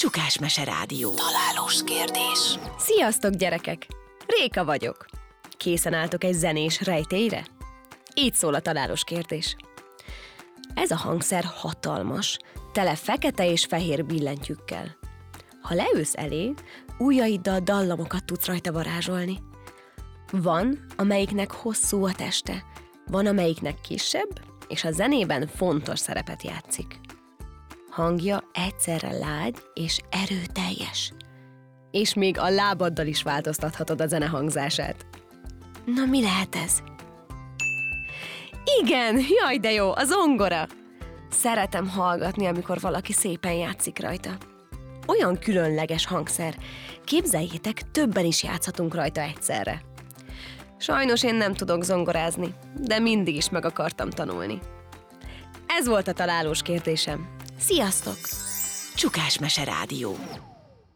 Csukás Mese Rádió. Találós kérdés. Sziasztok, gyerekek! Réka vagyok. Készen álltok egy zenés rejtélyre? Így szól a találós kérdés. Ez a hangszer hatalmas, tele fekete és fehér billentyűkkel. Ha leülsz elé, ujjaiddal dallamokat tudsz rajta varázsolni. Van, amelyiknek hosszú a teste, van, amelyiknek kisebb, és a zenében fontos szerepet játszik. Hangja egyszerre lágy és erőteljes. És még a lábaddal is változtathatod a zene hangzását. Na, mi lehet ez? Igen, jaj de jó, a zongora! Szeretem hallgatni, amikor valaki szépen játszik rajta. Olyan különleges hangszer. Képzeljétek, többen is játszhatunk rajta egyszerre. Sajnos én nem tudok zongorázni, de mindig is meg akartam tanulni. Ez volt a találós kérdésem. Sziasztok! Csukás Mese Rádió.